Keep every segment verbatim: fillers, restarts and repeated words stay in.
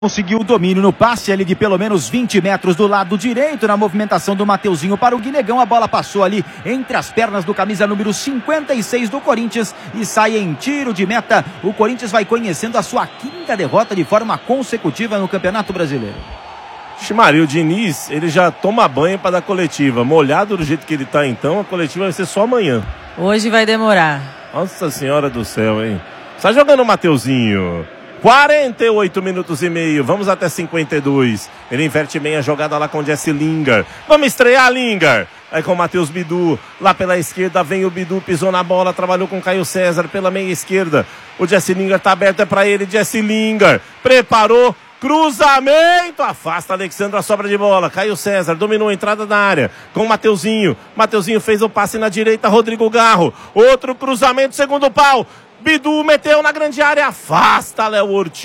Conseguiu o domínio no passe ali de pelo menos vinte metros do lado direito, na movimentação do Mateuzinho para o Guinegão. A bola passou ali entre as pernas do camisa número cinquenta e seis do Corinthians e sai em tiro de meta. O Corinthians vai conhecendo a sua quinta derrota de forma consecutiva no Campeonato Brasileiro. Maria, o Diniz, ele já toma banho para dar coletiva. Molhado do jeito que ele tá, então, a coletiva vai ser só amanhã. Hoje vai demorar. Nossa Senhora do céu, hein? Está jogando o Mateuzinho. quarenta e oito minutos e meio, vamos até cinquenta e dois. Ele inverte bem a jogada lá com o Jesse Lingard. Vamos estrear, Lingard. Aí com o Matheus Bidu, lá pela esquerda vem o Bidu, pisou na bola, trabalhou com o Caio César pela meia esquerda. O Jesse Lingard tá aberto, é pra ele, Jesse Lingard. Preparou, cruzamento, afasta Alexandre, a sobra de bola. Caio César dominou a entrada da área com o Mateuzinho. Mateuzinho fez o passe na direita, Rodrigo Garro. Outro cruzamento, segundo pau. Bidu meteu na grande área, afasta Léo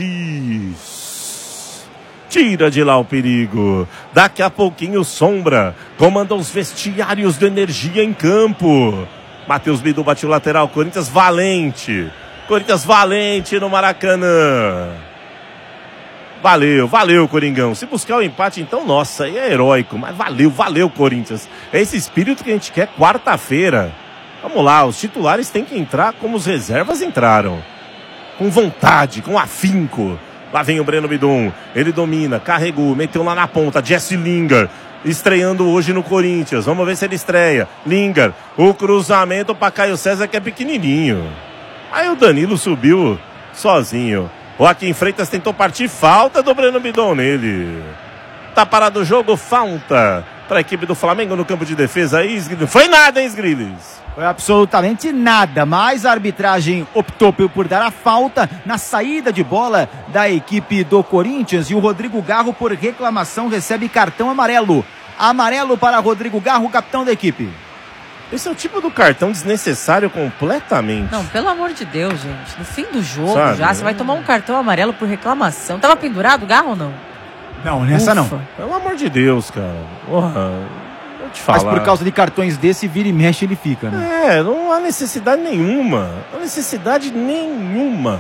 Ortiz. Tira de lá o perigo. Daqui a pouquinho Sombra comanda os vestiários de Energia em campo. Matheus Bidu bate o lateral, Corinthians valente. Corinthians valente no Maracanã. Valeu, valeu, Coringão. Se buscar o empate, então, nossa, aí é heróico. Mas valeu, valeu, Corinthians. É esse espírito que a gente quer quarta-feira. Vamos lá, os titulares têm que entrar como os reservas entraram. Com vontade, com afinco. Lá vem o Breno Bidon. Ele domina, carregou, meteu lá na ponta. Jesse Lingard, estreando hoje no Corinthians. Vamos ver se ele estreia. Lingard, o cruzamento para Caio César, que é pequenininho. Aí o Danilo subiu sozinho. Joaquim Freitas tentou partir, falta do Breno Bidon nele. Tá parado o jogo, falta para a equipe do Flamengo no campo de defesa. Aí, não foi nada, hein, Sgrilis? Foi absolutamente nada, mas a arbitragem optou por dar a falta na saída de bola da equipe do Corinthians. E o Rodrigo Garro, por reclamação, recebe cartão amarelo. Amarelo para Rodrigo Garro, capitão da equipe. Esse é o tipo do cartão desnecessário completamente. Não, pelo amor de Deus, gente. No fim do jogo, Sabe, já, você vai tomar um cartão amarelo por reclamação. Tava pendurado o Garro ou não? Não, nessa Ufa. não. Pelo amor de Deus, cara. Porra, vou te falar. Mas por causa de cartões desse, vira e mexe, ele fica, né? É, não há necessidade nenhuma. Não há necessidade nenhuma.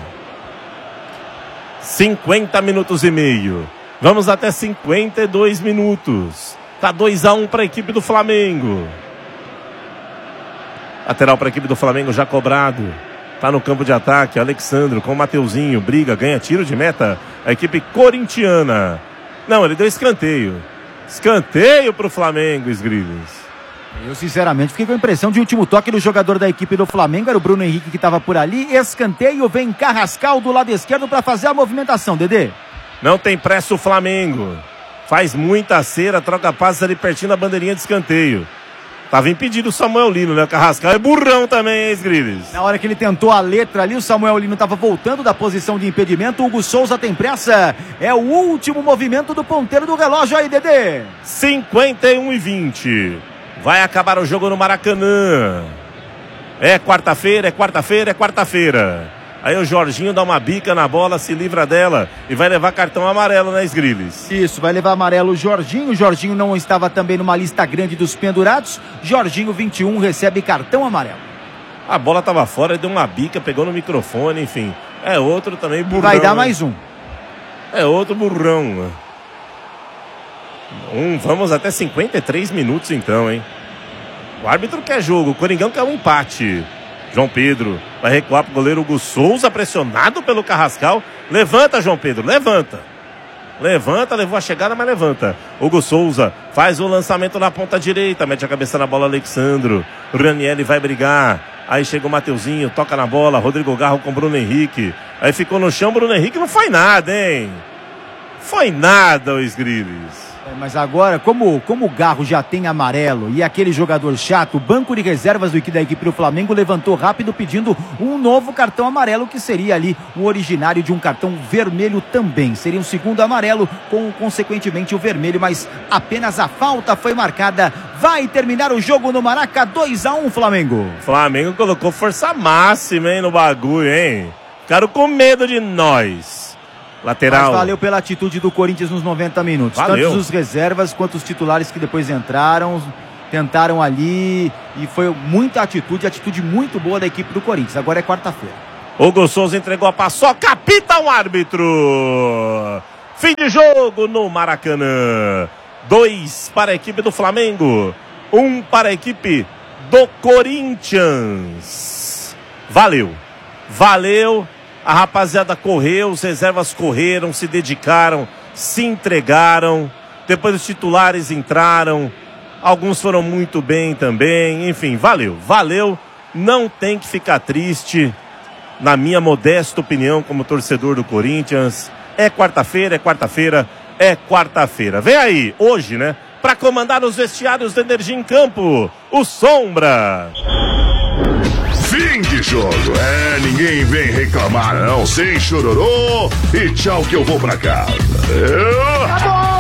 cinquenta minutos e meio. Vamos até cinquenta e dois minutos. Tá dois a um para a equipe do Flamengo. Lateral para a equipe do Flamengo já cobrado. Tá no campo de ataque, Alexandre com o Mateuzinho. Briga, ganha tiro de meta. A equipe corintiana. Não, ele deu escanteio. Escanteio pro Flamengo, Sgrilis. Eu, sinceramente, fiquei com a impressão de último toque do jogador da equipe do Flamengo. Era o Bruno Henrique que estava por ali. Escanteio, vem Carrascal do lado esquerdo para fazer a movimentação, Dedê. Não tem pressa o Flamengo. Faz muita cera, troca passes ali pertinho da bandeirinha de escanteio. Tava impedido o Samuel Lino, né? O Carrascal é burrão também, hein, Sgrilis? Na hora que ele tentou a letra ali, o Samuel Lino estava voltando da posição de impedimento. O Hugo Souza tem pressa. É o último movimento do ponteiro do relógio aí, Dedê. cinquenta e um e vinte. Vai acabar o jogo no Maracanã. É quarta-feira, é quarta-feira, é quarta-feira. Aí o Jorginho dá uma bica na bola, se livra dela e vai levar cartão amarelo, né, Sgrilis? Isso, vai levar amarelo o Jorginho. O Jorginho não estava também numa lista grande dos pendurados. Jorginho, vinte e um, recebe cartão amarelo. A bola estava fora, deu uma bica, pegou no microfone, enfim. É outro também burrão. Vai dar né? mais um. É outro burrão. Um, vamos até cinquenta e três minutos então, hein? O árbitro quer jogo, o Coringão quer um empate. João Pedro vai recuar pro goleiro Hugo Souza, pressionado pelo Carrascal. Levanta, João Pedro, levanta. Levanta, levou a chegada, mas levanta. Hugo Souza faz o lançamento na ponta direita, mete a cabeça na bola, Alexandro. O Ranieri vai brigar. Aí chega o Mateuzinho, toca na bola. Rodrigo Garro com Bruno Henrique. Aí ficou no chão, Bruno Henrique não foi nada, hein? Foi nada, o Sgrilis. É, mas agora, como, como o Garro já tem amarelo e aquele jogador chato, o banco de reservas do, da equipe do Flamengo levantou rápido pedindo um novo cartão amarelo, que seria ali o originário de um cartão vermelho também. Seria um segundo amarelo com, consequentemente, o vermelho, mas apenas a falta foi marcada. Vai terminar o jogo no Maraca, dois a um Flamengo. Flamengo colocou força máxima, hein, no bagulho, hein? Ficaram com medo de nós. Lateral. Mas valeu pela atitude do Corinthians nos noventa minutos. Valeu. Tanto os reservas quanto os titulares que depois entraram, tentaram ali, e foi muita atitude, atitude muito boa da equipe do Corinthians. Agora é quarta-feira. Hugo Souza entregou a paçoca, apita o árbitro. Fim de jogo no Maracanã. Dois para a equipe do Flamengo, um para a equipe do Corinthians. Valeu, valeu. A rapaziada correu, os reservas correram, se dedicaram, se entregaram. Depois os titulares entraram. Alguns foram muito bem também. Enfim, valeu, valeu. Não tem que ficar triste. Na minha modesta opinião, como torcedor do Corinthians, é quarta-feira, é quarta-feira, é quarta-feira. Vem aí, hoje, né? Para comandar os vestiários da Energia em Campo, o Sombra. Fim de jogo. É, ninguém vem reclamar não. Sem chororô e tchau que eu vou pra casa. Eu... Acabou!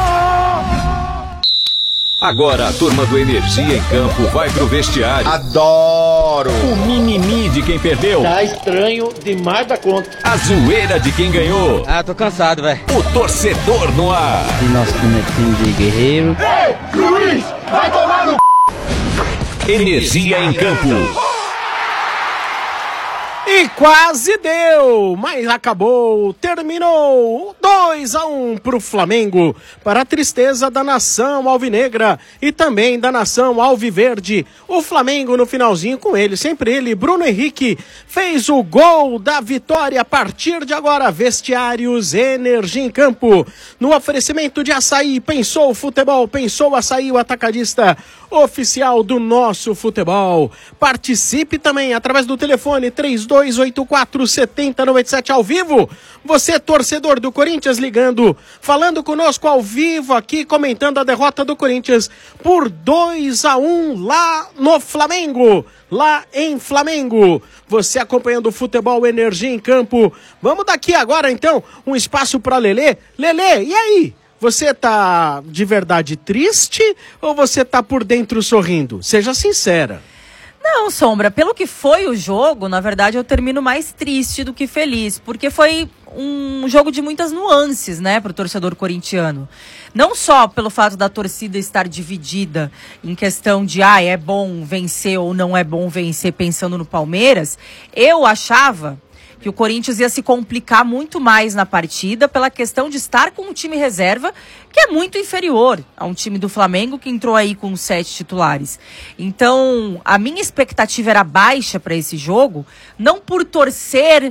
Agora a turma do Energia em Campo vai pro vestiário. Adoro! O mimimi de quem perdeu. Tá estranho demais da conta. A zoeira de quem ganhou. Ah, tô cansado, velho. O torcedor no ar. E nosso time de guerreiro. Ei, Luiz, vai tomar no... Energia em Campo. E quase deu, mas acabou, terminou, dois a um pro Flamengo, para a tristeza da nação alvinegra e também da nação alviverde. O Flamengo no finalzinho com ele, sempre ele, Bruno Henrique, fez o gol da vitória. A partir de agora, vestiários Energia em Campo, no oferecimento de Açaí. Pensou futebol, pensou Açaí, o atacadista oficial do nosso futebol. Participe também através do telefone três dois oito quatro, sete zero nove sete ao vivo. Você, torcedor do Corinthians, ligando, falando conosco ao vivo aqui, comentando a derrota do Corinthians por dois a um lá no Flamengo, lá em Flamengo. Você acompanhando o futebol Energia em Campo. Vamos daqui agora então um espaço para Lelê. Lelê, e aí? Você tá de verdade triste ou você tá por dentro sorrindo? Seja sincera. Não, Sombra, pelo que foi o jogo, na verdade eu termino mais triste do que feliz, porque foi um jogo de muitas nuances, né, pro torcedor corintiano. Não só pelo fato da torcida estar dividida em questão de, ah, é bom vencer ou não é bom vencer pensando no Palmeiras, eu achava que o Corinthians ia se complicar muito mais na partida pela questão de estar com um time reserva que é muito inferior a um time do Flamengo que entrou aí com sete titulares. Então, a minha expectativa era baixa para esse jogo, não por torcer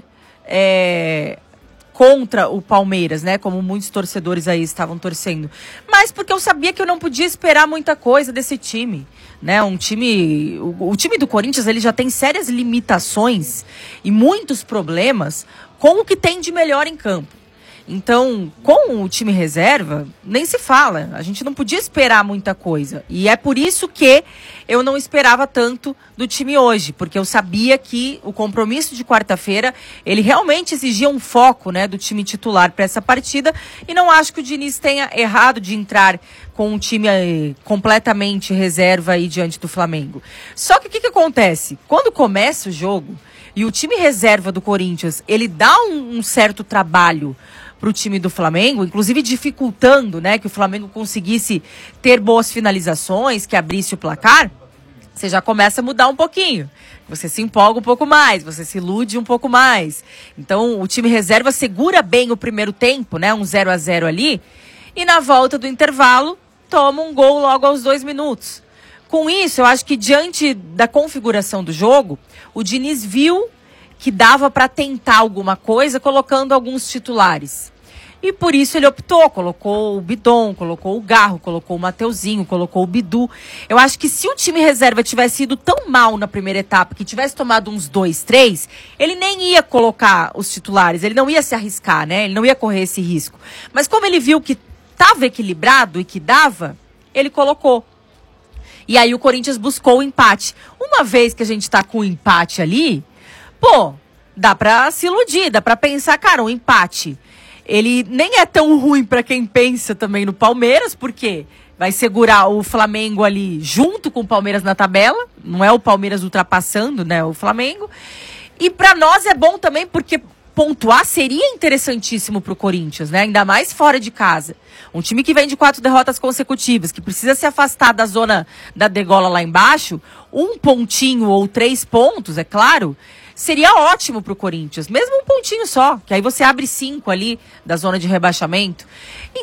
é, contra o Palmeiras, né, como muitos torcedores aí estavam torcendo, mas porque eu sabia que eu não podia esperar muita coisa desse time. Né, um time, o, o time do Corinthians ele já tem sérias limitações e muitos problemas com o que tem de melhor em campo. Então, com o time reserva, nem se fala. A gente não podia esperar muita coisa. E é por isso que eu não esperava tanto do time hoje, porque eu sabia que o compromisso de quarta-feira, ele realmente exigia um foco, né, do time titular para essa partida. E não acho que o Diniz tenha errado de entrar com um time eh, completamente reserva aí diante do Flamengo. Só que o que, que acontece? Quando começa o jogo e o time reserva do Corinthians, ele dá um, um certo trabalho para o time do Flamengo, inclusive dificultando, né, que o Flamengo conseguisse ter boas finalizações, que abrisse o placar, você já começa a mudar um pouquinho. Você se empolga um pouco mais, você se ilude um pouco mais. Então, o time reserva segura bem o primeiro tempo, né, um zero a zero ali, e na volta do intervalo, toma um gol logo aos dois minutos. Com isso, eu acho que diante da configuração do jogo, o Diniz viu que dava para tentar alguma coisa colocando alguns titulares. E por isso ele optou, colocou o Bidon, colocou o Garro, colocou o Mateuzinho, colocou o Bidu. Eu acho que se o time reserva tivesse ido tão mal na primeira etapa, que tivesse tomado uns dois, três, ele nem ia colocar os titulares, ele não ia se arriscar, né? Ele não ia correr esse risco. Mas como ele viu que estava equilibrado e que dava, ele colocou. E aí o Corinthians buscou o empate. Uma vez que a gente tá com o empate ali, pô, dá pra se iludir, dá pra pensar, cara, um empate, ele nem é tão ruim pra quem pensa também no Palmeiras, porque vai segurar o Flamengo ali junto com o Palmeiras na tabela, não é o Palmeiras ultrapassando, né, o Flamengo. E pra nós é bom também, porque pontuar seria interessantíssimo pro Corinthians, né? Ainda mais fora de casa. Um time que vem de quatro derrotas consecutivas, que precisa se afastar da zona da degola lá embaixo, um pontinho ou três pontos, é claro, seria ótimo pro Corinthians, mesmo um pontinho só, que aí você abre cinco ali da zona de rebaixamento.